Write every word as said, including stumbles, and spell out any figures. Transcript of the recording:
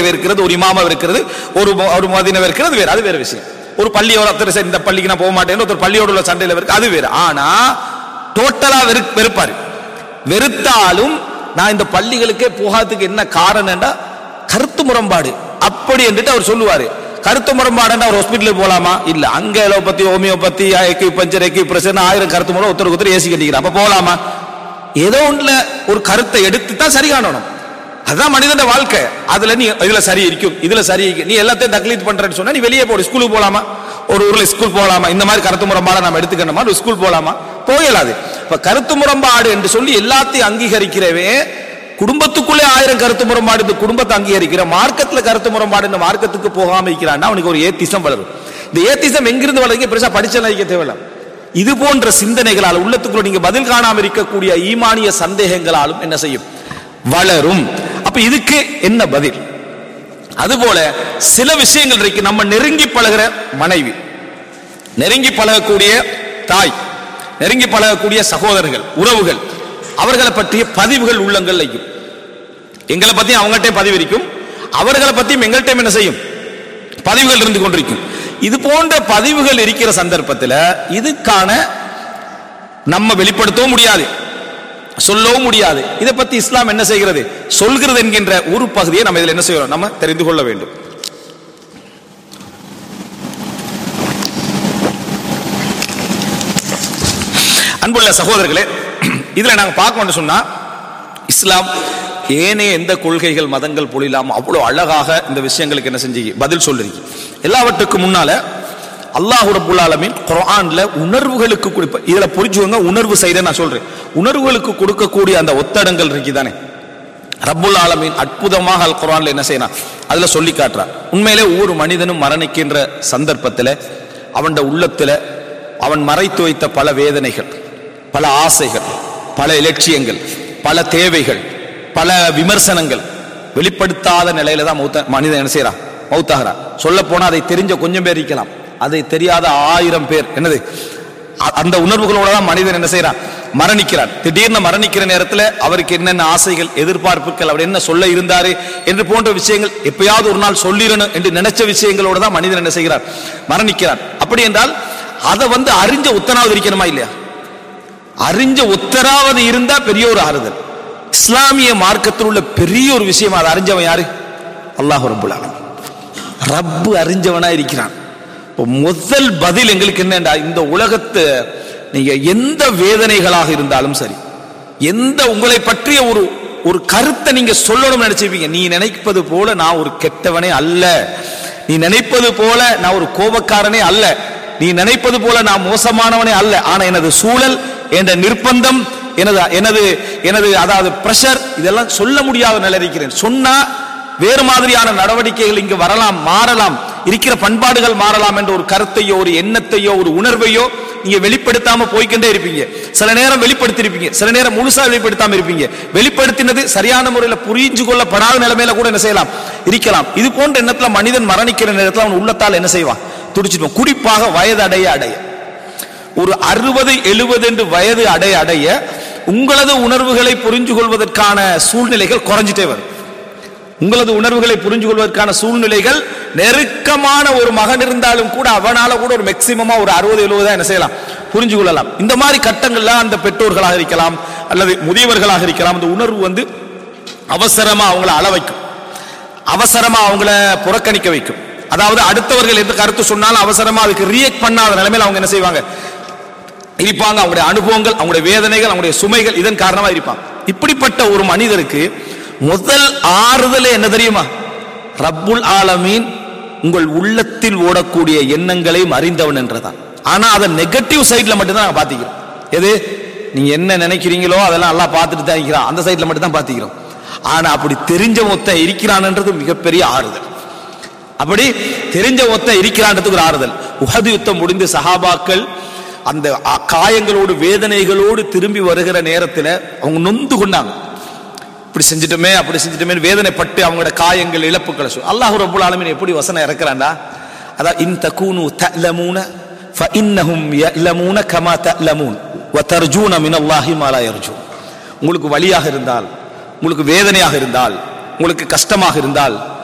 இருக்கிறது, ஒரு இமாமா இருக்கிறது, ஒரு ஒரு மதீனாவை இருக்கிறது வேற, அது வேற விஷயம். ஒரு பள்ளியோட ஒருத்தர் இந்த பள்ளிக்கு நான் போக மாட்டேன்னு ஒருத்தர் பள்ளியோட உள்ள சண்டையில் இருக்கு, அது வேற. ஆனா டோட்டலா வெறு வெறுப்பாரு. வெறுத்தாலும் நான் இந்த பள்ளிகளுக்கே போகாததுக்கு என்ன காரணம்டா கருத்து முரண்பாடு அப்படி என்றுட்டு அவர் சொல்லுவாரு. கருத்து முரண்பாடு அவர் ஹாஸ்பிட்டலுக்கு போலாமா? இல்ல. அங்க எலோபதி, ஹோமியோபதி, பஞ்சர், பிரச்சனை, ஆயிரம் கருத்து முறை ஒருத்தருக்கு ஒருத்தர் ஏசி கட்டிக்கிறார். அப்ப போலாமா? ஏதோ ஒன்றுல ஒரு கருத்தை எடுத்து தான் சரி காணணும். அதுதான் மனிதன வாழ்க்கை. அதுல நீ இதுல சரி இருக்கும், இதுல சரி இருக்கும், நீ எல்லாத்தையும் தக்லீத் பண்றேன்னு சொன்னா நீ வெளியே போடு. ஸ்கூலுக்கு போலாமா? ஒரு ஊர்ல ஸ்கூல் போலாமா? இந்த மாதிரி கருத்து முரண்பாடு நம்ம எடுத்துக்கணுமா? ஸ்கூல் போலாமா? போகலாது. இப்ப கருத்து முரண்பாடு என்று சொல்லி எல்லாத்தையும் அங்கீகரிக்கிறவே குடும்பத்துக்குள்ளே ஆயிரம் கருத்து முரண்பாடு, இந்த குடும்பத்தை அங்கீகரிக்கிற மார்க்கத்துல கருத்து முரண்பாடு இந்த மார்க்கத்துக்கு போகாம இருக்கிறான்னா அவனுக்கு ஒரு ஏத்திசம் வளரும். இந்த ஏத்திசம் எங்கிருந்து வளருங்க? பெருசா படிச்சலாம் இருக்க தேவையில்ல. இது போன்ற சிந்தனைகளால் உள்ளத்துக்குள்ள நீங்க பதில் காணாம இருக்கக்கூடிய ஈமானிய சந்தேகங்களாலும் என்ன செய்யும்? வளரும். அப்ப இதுக்கு என்ன பதில்? அதுபோல சில விஷயங்கள் இருக்கு. நம்ம நெருங்கி பழகிற மனைவி, நெருங்கி பழகக்கூடிய தாய், நெருங்கி பழகக்கூடிய சகோதரர்கள், உறவுகள், அவர்களை பற்றிய பதிவுகள் உள்ளங்கள் வைக்கும். எங்களை பத்தி அவங்கள்ட்ட பதிவு இருக்கும், அவர்களை பத்தியும் எங்கள்கிட்ட என்ன செய்யும்? பதிவுகள் இருந்து கொண்டிருக்கும். இது போன்ற பதிவுகள் இருக்கிற சந்தர்ப்பத்தில் இதுக்கான நம்ம வெளிப்படுத்தவும் முடியாது, சொல்லவும் முடியாது. இதை பத்தி இஸ்லாம் என்ன செய்கிறது? சொல்கிறது என்கின்ற ஒரு பகுதியை நம்ம இதில் என்ன செய்யறோம்? நம்ம தெரிந்து கொள்ள வேண்டும். அன்புள்ள சகோதரர்களே, இதுல நாங்க பார்க்கணும்னு சொன்னா இஸ்லாம் ஏனைய எந்த கொள்கைகள் மதங்கள் பொழிலாம அவ்வளவு அழகாக இந்த விஷயங்களுக்கு என்ன செஞ்சு பதில் சொல்லிருக்கு. எல்லாவற்றுக்கும் முன்னால அல்லாஹ் ரப்பல் ஆலமீன் குர்ஆன்ல உணர்வுகளுக்கு கொடுப்ப, இதுல புரிஞ்சுவங்க உணர்வு சைட நான் சொல்றேன், உணர்வுகளுக்கு கொடுக்கக்கூடிய அந்த ஒத்தடங்கள் இருக்குதானே, ரப்பல் ஆலமீன் அற்புதமாக அல் குர்ஆன்ல என்ன செய்யறான்? அதுல சொல்லி காட்டுறான். உண்மையிலே ஒவ்வொரு மனிதனும் மரணிக்கின்ற சந்தர்ப்பத்தில் அவன் உள்ளத்துல அவன் மறைத்து வைத்த பல வேதனைகள், பல ஆசைகள், பல இலட்சியங்கள், பல தேவைகள், பல விமர்சனங்கள் வெளிப்படுத்தாத நிலையில தான் மௌத்த மனிதன் என்ன செய்யறான்? மௌத்தாகிறான். சொல்ல போனா அதை தெரிஞ்ச கொஞ்சம் பேர் இருக்கலாம், அதை தெரியாத ஆயிரம் பேர் என்னது அந்த உணர்வுகளோட தான் மனிதன் என்ன செய்யறான்? மரணிக்கிறான். திடீர்னு மரணிக்கிற நேரத்தில் அவருக்கு என்னென்ன ஆசைகள், எதிர்பார்ப்புகள், அவர் என்ன சொல்ல இருந்தாரு என்று போன்ற விஷயங்கள் எப்பயாவது ஒரு நாள் சொல்லிடணும் என்று நினைச்ச விஷயங்களோட தான் மனிதன் என்ன செய்கிறார்? மரணிக்கிறான். அப்படி என்றால் அதை வந்து அறிஞ்ச உத்தரவாவது இருக்கணுமா இல்லையா? அறிஞ்ச உத்தரவாவது இருந்தா பெரிய ஒரு ஆறுதல். இஸ்லாமிய மார்க்கத்தில் உள்ள பெரிய ஒரு விஷயம், அதை அறிஞ்சவன் யாரு? அல்லாஹ் ரப்பல் ஆலமீன். ரப்பு அறிஞ்சவனா இருக்கிறான். முதல் பதில் எங்களுக்கு என்னடா, இந்த உலகத்தை நீங்க எந்த வேதனைகளாக இருந்தாலும் சரி, எந்த உங்களை பற்றிய ஒரு ஒரு கருத்தை நீங்க சொல்லணும் நினைச்சிருப்பீங்க, நீ நினைப்பது போல நான் ஒரு கெட்டவனே அல்ல, நீ நினைப்பது போல நான் ஒரு கோபக்காரனே அல்ல, நீ நினைப்பது போல நான் மோசமானவனே அல்ல, ஆனா எனது சூழல், என்ற நிர்பந்தம், எனது எனது எனது அதாவது பிரஷர், இதெல்லாம் சொல்ல முடியாத நிலை இருக்கிறேன். சொன்னா வேறு மாதிரியான நடவடிக்கைகள் இங்கு வரலாம், மாறலாம், இருக்கிற பண்பாடுகள் மாறலாம் என்ற ஒரு கருத்தையோ ஒரு எண்ணத்தையோ ஒரு உணர்வையோ நீங்க வெளிப்படுத்தாம போய்கிட்டே இருப்பீங்க. சில நேரம் வெளிப்படுத்திருப்பீங்க, சில நேரம் முழுசா வெளிப்படுத்தாம இருப்பீங்க. வெளிப்படுத்தினது சரியான முறையில் புரிஞ்சு கொள்ளப்படாத நிலைமையில கூட என்ன செய்யலாம்? இருக்கலாம். இது போன்ற எண்ணத்துல மனிதன் மரணிக்கிற நேரத்தில் அவன் உள்ளத்தால் என்ன செய்வான்? துடிச்சிடுவான். குறிப்பாக வயது அடைய அடைய, ஒரு அறுபது எழுபது என்று வயது அடைய அடைய உங்களது உணர்வுகளை புரிஞ்சு கொள்வதற்கான சூழ்நிலைகள் குறைஞ்சிட்டே வரும். உங்களது உணர்வுகளை புரிஞ்சு கொள்வதற்கான சூழ்நிலைகள், நெருக்கமான ஒரு மகன் இருந்தாலும் கூட அவனால கூட ஒரு மேக்சிமமா ஒரு அறுபது எழுபதா என்ன செய்யலாம்? புரிஞ்சு கொள்ளலாம். இந்த மாதிரி கட்டங்கள்ல அந்த பெற்றோர்களாக இருக்கலாம் அல்லது முதியவர்களாக இருக்கலாம், அந்த உணர்வு வந்து அவசரமா அவங்கள அள வைக்கும், அவசரமா அவங்கள புறக்கணிக்க வைக்கும். அதாவது அடுத்தவர்கள் எந்த கருத்து சொன்னாலும் அவசரமா அதுக்கு ரியாக்ட் பண்ணாத நிலைமையில் அவங்க என்ன செய்வாங்க? இருப்பாங்க. அவங்களுடைய அனுபவங்கள், அவங்களுடைய வேதனைகள், அவங்களுடைய சுமைகள் இதன் காரணமா இருப்பாங்க. இப்படிப்பட்ட ஒரு மனிதருக்கு முதல் ஆறுதலே என்ன தெரியுமா? ரப்புல் ஆலமீன் உங்கள் உள்ளத்தில் ஓடக்கூடிய எண்ணங்களையும் அறிந்தவன் என்றதான். ஆனா அதை நெகட்டிவ் சைட்ல மட்டும்தான் நாங்க பாத்திக்கிறோம். எது நீங்க என்ன நினைக்கிறீங்களோ அதெல்லாம் எல்லாம் பார்த்துட்டு தான் இருக்கிறான், அந்த சைட்ல மட்டும் தான் பாத்திக்கிறோம். ஆனா அப்படி தெரிஞ்ச ஒத்த இருக்கிறான்ன்றது மிகப்பெரிய ஆறுதல். அப்படி தெரிஞ்ச ஒத்த இருக்கிறான்றதுக்கு ஒரு ஆறுதல். உஹது யுத்தம் முடிந்து சஹாபாக்கள் அந்த காயங்களோடு வேதனைகளோடு திரும்பி வருகிற நேரத்தில் அவங்க நொந்து கொண்டாங்க. இப்படி செஞ்சிட்டோமே அப்படி செஞ்சிட்டோமே வேதனைப்பட்டு அவங்களோட காயங்கள் இழப்புகளை சொல்லி அல்லாஹ் ரப்பல் ஆலமீன் எப்படி வசனம் இறக்குறான்டா, அதான் இன் தகூனு தஅலமூன ஃபஇன்னஹும் யஅலமூன கமா தஅலமூன் வ தர்ஜூன மினல்லாஹி மா லா யர்ஜூன். உங்களுக்கு வலியாக இருந்தால், உங்களுக்கு வேதனையாக இருந்தால், உங்களுக்கு கஷ்டமாக இருந்தால்